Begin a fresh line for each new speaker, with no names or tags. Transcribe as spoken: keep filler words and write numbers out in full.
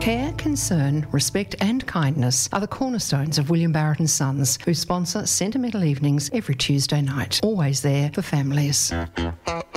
Care, concern, respect and kindness are the cornerstones of William Barrett and Sons, who sponsor Sentimental Evenings every Tuesday night. Always there for families.